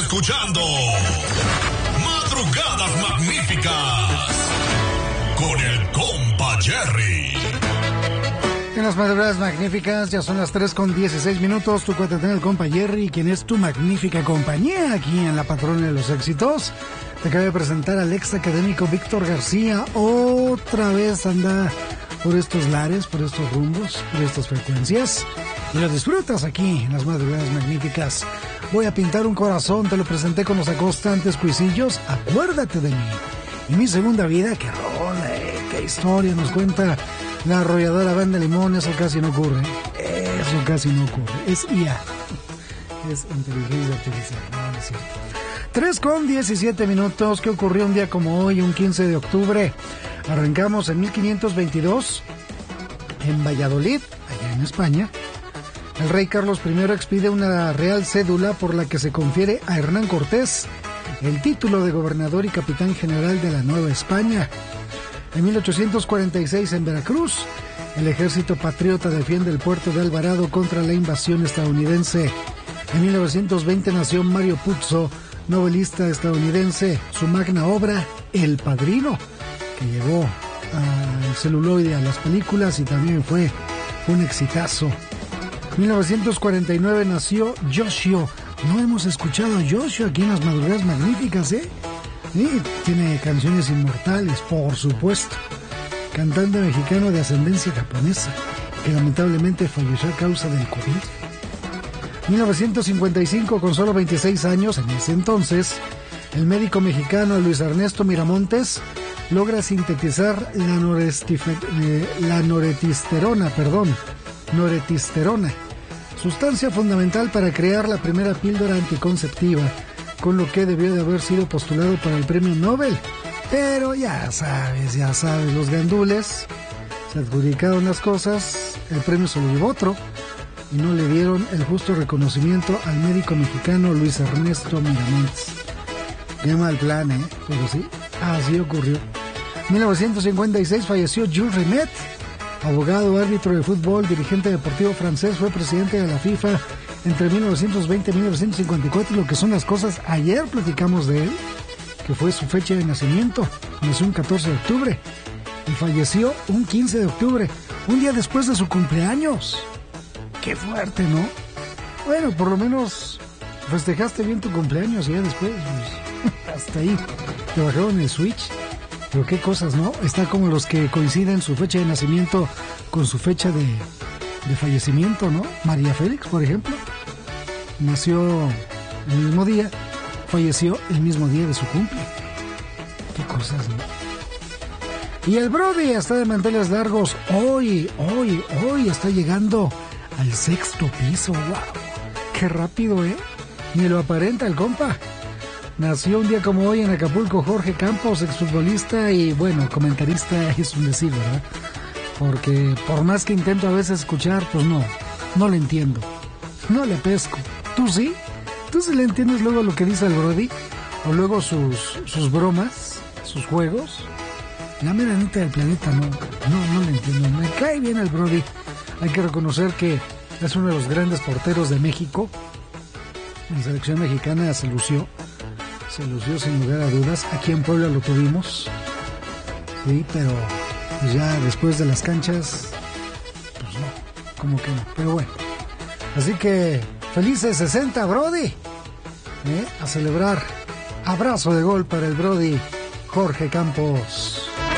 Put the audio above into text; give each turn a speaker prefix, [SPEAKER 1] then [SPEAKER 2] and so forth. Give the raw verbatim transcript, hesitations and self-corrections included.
[SPEAKER 1] escuchando Madrugadas Magníficas con el compa Jerry.
[SPEAKER 2] En las Madrugadas Magníficas ya son las tres con dieciséis minutos. Tu cuate el compa Jerry, quien es tu magnífica compañía aquí en la patrona de los éxitos. Te acabo de presentar al ex académico Víctor García. Otra vez anda por estos lares, por estos rumbos, por estas frecuencias. Y lo disfrutas aquí en las Madrugadas Magníficas. Voy a pintar un corazón, te lo presenté con los acostantes cuisillos. Acuérdate de mí. Y mi segunda vida, qué rola, eh, qué historia nos cuenta la arrolladora Banda Limón. Eso casi no ocurre. Eso casi no ocurre. Es I A. Es inteligencia artificial. No, no es cierto. tres con diecisiete minutos. ¿Qué ocurrió un día como hoy, un quince de octubre? Arrancamos en mil quinientos veintidós en Valladolid, allá en España. El rey Carlos primero expide una real cédula por la que se confiere a Hernán Cortés el título de gobernador y capitán general de la Nueva España. En mil ochocientos cuarenta y seis en Veracruz, el ejército patriota defiende el puerto de Alvarado contra la invasión estadounidense. En mil novecientos veinte nació Mario Puzo, novelista estadounidense. Su magna obra, El Padrino, que llegó al celuloide, a las películas, y también fue un exitazo. mil novecientos cuarenta y nueve nació Yoshio. No hemos escuchado a Yoshio aquí en las Madrugadas Magníficas, ¿eh? Sí, tiene canciones inmortales, por supuesto. Cantante mexicano de ascendencia japonesa, que lamentablemente falleció a causa del COVID. mil novecientos cincuenta y cinco, con solo veintiséis años, en ese entonces, el médico mexicano Luis Ernesto Miramontes logra sintetizar la, eh, la noretisterona, perdón, noretisterona, sustancia fundamental para crear la primera píldora anticonceptiva, con lo que debió de haber sido postulado para el premio Nobel. Pero ya sabes, ya sabes, los gandules se adjudicaron las cosas, el premio se lo llevó otro, y no le dieron el justo reconocimiento al médico mexicano Luis Ernesto Miramontes. Qué mal plan, ¿eh? Pero sí, así ocurrió. mil novecientos cincuenta y seis falleció Jules Rimet, abogado, árbitro de fútbol, dirigente deportivo francés. Fue presidente de la FIFA entre mil novecientos veinte y mil novecientos cincuenta y cuatro. Lo que son las cosas, ayer platicamos de él, que fue su fecha de nacimiento. Nació un catorce de octubre y falleció un quince de octubre, un día después de su cumpleaños. Qué fuerte, ¿no? Bueno, por lo menos festejaste bien tu cumpleaños y ya después, pues, hasta ahí, te bajaron el switch. Pero qué cosas, ¿no? Está como los que coinciden su fecha de nacimiento con su fecha de, de fallecimiento, ¿no? María Félix, por ejemplo, nació el mismo día, falleció el mismo día de su cumple. Qué cosas, ¿no? Y el Brody está de manteles largos. Hoy, hoy, hoy está llegando al sexto piso. ¡Wow! ¡Qué rápido, eh! Ni lo aparenta el compa. Nació un día como hoy en Acapulco Jorge Campos, exfutbolista y, bueno, comentarista, es un decir, ¿verdad? Porque por más que intento a veces escuchar, pues no, no le entiendo, no le pesco. ¿Tú sí? ¿Tú sí le entiendes luego lo que dice el Brody? O luego sus, sus bromas, sus juegos. La mera neta del planeta, no, no, no le entiendo. Me cae bien el Brody. Hay que reconocer que es uno de los grandes porteros de México. En selección mexicana se lució. Se lució sin lugar a dudas. Aquí en Puebla lo tuvimos. Sí, pero pues ya después de las canchas, pues no, como que no. Pero bueno. Así que felices sesenta, Brody. ¿Eh? A celebrar. Abrazo de gol para el Brody Jorge Campos.